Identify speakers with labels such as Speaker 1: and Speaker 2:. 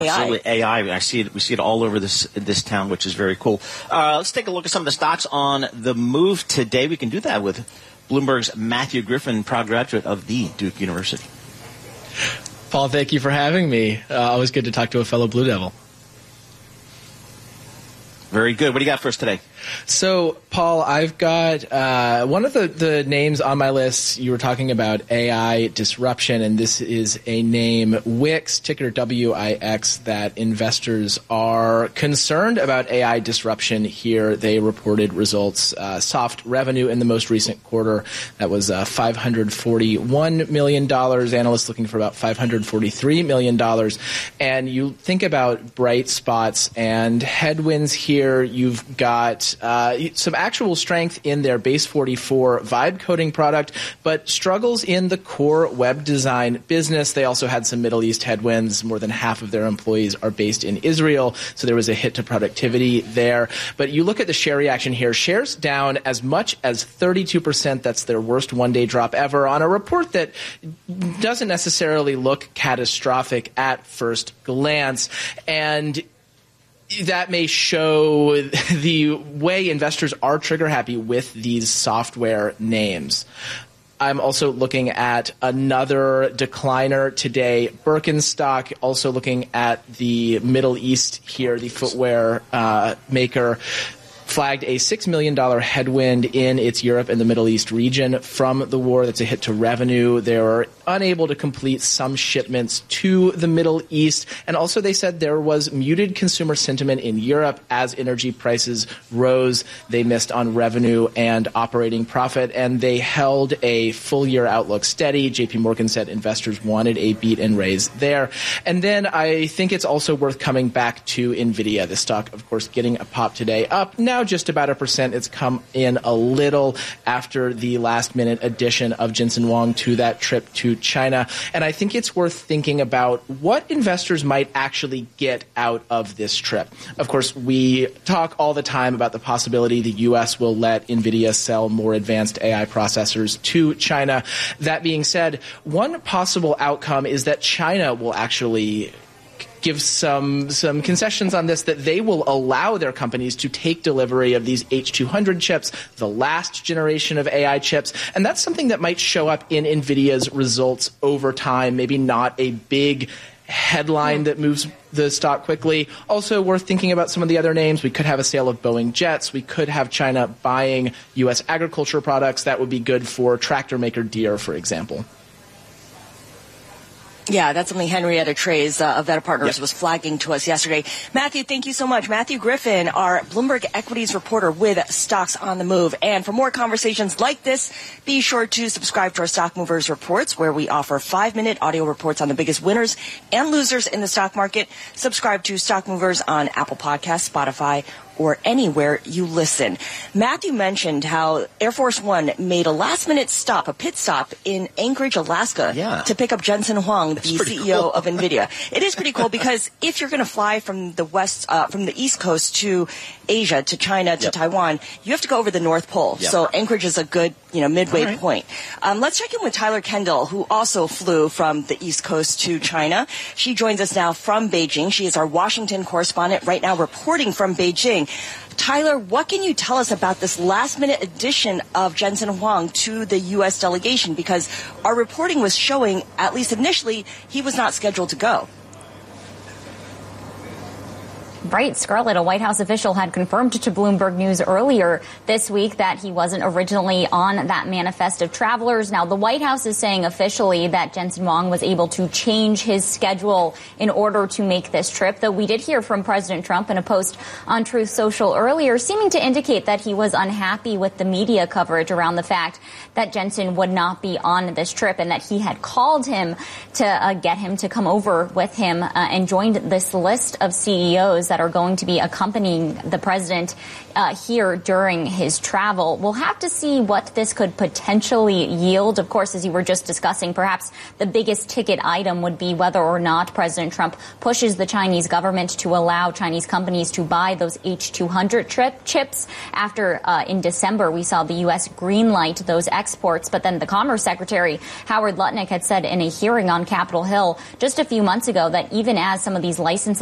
Speaker 1: Absolutely, AI. We see it all over this town, which is very cool. Let's take a look at some of the stocks on the move today. We can do that with Bloomberg's Matthew Griffin, proud graduate of the Duke University.
Speaker 2: Paul, thank you for having me. Always good to talk to a fellow Blue Devil.
Speaker 1: Very good. What do you got for us today?
Speaker 2: So, Paul, I've got one of the names on my list. You were talking about AI disruption, and this is a name, Wix, ticker WIX, that investors are concerned about AI disruption here. They reported results, soft revenue in the most recent quarter. That was $541 million. Analysts looking for about $543 million. And you think about bright spots and headwinds here. You've got some actual strength in their Base 44 vibe coding product, but struggles in the core web design business. They also had some Middle East headwinds. More than half of their employees are based in Israel, so there was a hit to productivity there. But you look at the share reaction here. Shares down as much as 32%. That's their worst one-day drop ever on a report that doesn't necessarily look catastrophic at first glance. And that may show the way investors are trigger happy with these software names. I'm also looking at another decliner today, Birkenstock, also looking at the Middle East here, the footwear maker. Flagged a $6 million headwind in its Europe and the Middle East region from the war. That's a hit to revenue. They were unable to complete some shipments to the Middle East. And also they said there was muted consumer sentiment in Europe as energy prices rose. They missed on revenue and operating profit, and they held a full-year outlook steady. JP Morgan said investors wanted a beat and raise there. And then I think it's also worth coming back to NVIDIA. The stock, of course, getting a pop today, up now just about 1%. It's come in a little after the last-minute addition of Jensen Huang to that trip to China. And I think it's worth thinking about what investors might actually get out of this trip. Of course, we talk all the time about the possibility the U.S. will let NVIDIA sell more advanced AI processors to China. That being said, one possible outcome is that China will actually give some concessions on this, that they will allow their companies to take delivery of these H200 chips, the last generation of AI chips. And that's something that might show up in NVIDIA's results over time, maybe not a big headline that moves the stock quickly. Also worth thinking about some of the other names. We could have a sale of Boeing jets. We could have China buying U.S. agriculture products. That would be good for tractor maker Deere, for example.
Speaker 3: Yeah, that's something Henrietta Trey's of Veta Partners was flagging to us yesterday. Matthew, thank you so much. Matthew Griffin, our Bloomberg Equities reporter with Stocks on the Move. And for more conversations like this, be sure to subscribe to our Stock Movers reports, where we offer 5-minute audio reports on the biggest winners and losers in the stock market. Subscribe to Stock Movers on Apple Podcasts, Spotify, or anywhere you listen. Matthew mentioned how Air Force One made a last-minute stop, a pit stop in Anchorage, Alaska, to pick up Jensen Huang, the CEO of NVIDIA. It is pretty cool because if you're going to fly from the East Coast to Asia, to China, to Taiwan, you have to go over the North Pole. So Anchorage is a good, midway point. Let's check in with Tyler Kendall, who also flew from the East Coast to China. She joins us now from Beijing. She is our Washington correspondent right now, reporting from Beijing. Tyler, what can you tell us about this last-minute addition of Jensen Huang to the U.S. delegation? Because our reporting was showing, at least initially, he was not scheduled to go.
Speaker 4: Right, Scarlett, a White House official had confirmed to Bloomberg News earlier this week that he wasn't originally on that manifest of travelers. Now, the White House is saying officially that Jensen Huang was able to change his schedule in order to make this trip, though we did hear from President Trump in a post on Truth Social earlier, seeming to indicate that he was unhappy with the media coverage around the fact that Jensen would not be on this trip and that he had called him to get him to come over with him and joined this list of CEOs that that are going to be accompanying the president here during his travel. We'll have to see what this could potentially yield. Of course, as you were just discussing, perhaps the biggest ticket item would be whether or not President Trump pushes the Chinese government to allow Chinese companies to buy those H200 chips. After in December, we saw the U.S. greenlight those exports. But then the Commerce Secretary, Howard Lutnick, had said in a hearing on Capitol Hill just a few months ago that even as some of these licenses